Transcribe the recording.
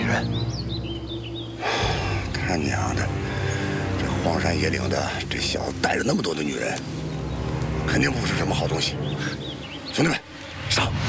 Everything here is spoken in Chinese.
人。 他娘的，这荒山野岭的，这小子带着那么多的女人，肯定不是什么好东西。兄弟们，上！